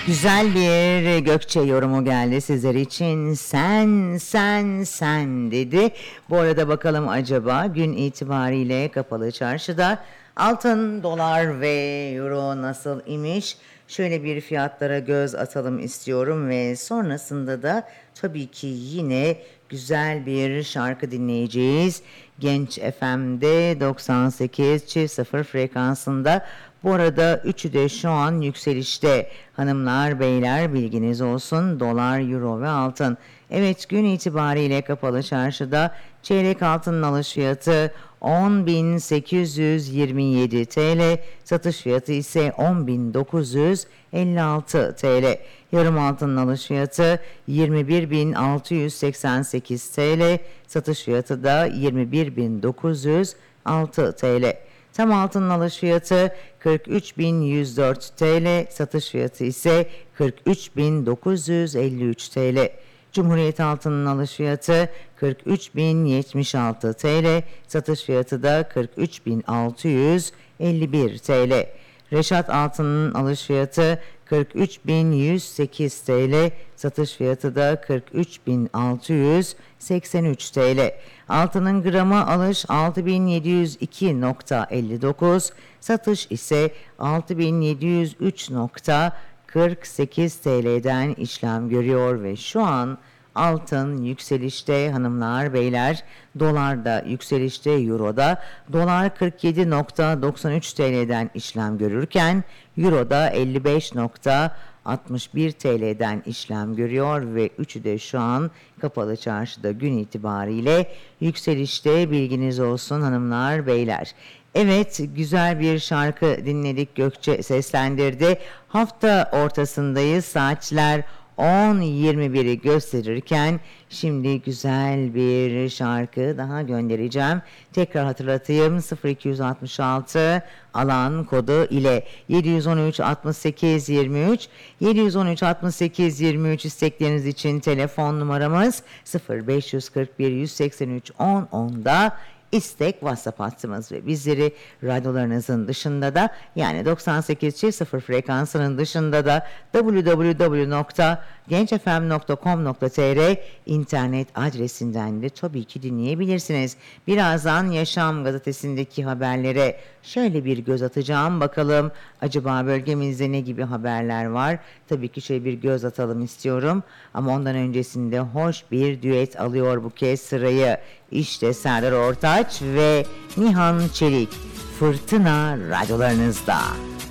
Güzel bir Gökçe yorumu geldi sizler için. Sen dedi. Bu arada bakalım acaba gün itibariyle kapalı çarşıda altın, dolar ve euro nasıl imiş? Şöyle bir fiyatlara göz atalım istiyorum ve sonrasında da tabii ki yine güzel bir şarkı dinleyeceğiz. Genç FM'de 98.0 frekansında. Bu arada üçü de şu an yükselişte. Hanımlar, beyler bilginiz olsun. Dolar, euro ve altın. Evet, gün itibariyle kapalı çarşıda çeyrek altının alış fiyatı 10.827 TL, satış fiyatı ise 10.956 TL. Yarım altının alış fiyatı 21.688 TL, satış fiyatı da 21.906 TL. Tam altının alış fiyatı 43.104 TL, satış fiyatı ise 43.953 TL. Cumhuriyet altının alış fiyatı 43.076 TL, satış fiyatı da 43.651 TL. Reşat altının alış fiyatı 43.108 TL, satış fiyatı da 43.683 TL. Altının gramı alış 6.702.59, satış ise 6.703.48 TL'den işlem görüyor ve şu an altın yükselişte hanımlar beyler, dolar da yükselişte, euroda dolar 47.93 TL'den işlem görürken euroda 55.61 TL'den işlem görüyor ve üçü de şu an kapalı çarşıda gün itibariyle yükselişte, bilginiz olsun hanımlar beyler. Evet, güzel bir şarkı dinledik, Gökçe seslendirdi. Hafta ortasındayız, saatler 10.21'i gösterirken şimdi güzel bir şarkı daha göndereceğim. Tekrar hatırlatayım, 0266 alan kodu ile 713 68 23 713 68 23 istekleriniz için telefon numaramız 0541 183 10 10'da istek WhatsApp hattımız ve bizleri radyolarınızın dışında da, yani 98.0 frekansının dışında da www.gencfm.com.tr internet adresinden de tabii ki dinleyebilirsiniz. Birazdan Yaşam gazetesindeki haberlere şöyle bir göz atacağım. Bakalım acaba bölgemizde ne gibi haberler var? Tabii ki şöyle bir göz atalım istiyorum. Ama ondan öncesinde hoş bir düet alıyor bu kez sırayı. İşte Serdar Ortaç ve Nihan Çelik, Fırtına radyolarınızda.